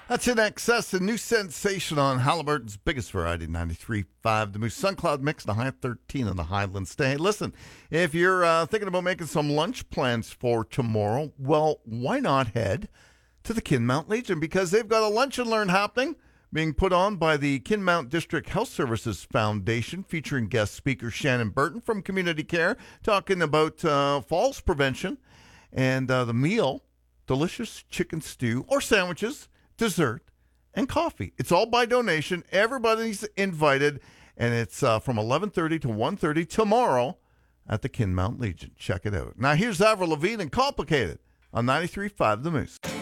That's In Excess, a new sensation on Halliburton's biggest variety, 93.5. The Moose SunCloud Mix, the high of 13 on the Highlands Day. Listen, if you're thinking about making some lunch plans for tomorrow, well, why not head to the Kinmount Legion? Because they've got a lunch and learn happening being put on by the Kinmount District Health Services Foundation, featuring guest speaker Shannon Burton from Community Care, talking about falls prevention and the meal, delicious chicken stew or sandwiches, dessert, and coffee. It's all by donation. Everybody's invited, and it's from 11:30 to 1:30 tomorrow at the Kinmount Legion. Check it out. Now, here's Avril Lavigne and Complicated on 93.5 The Moose.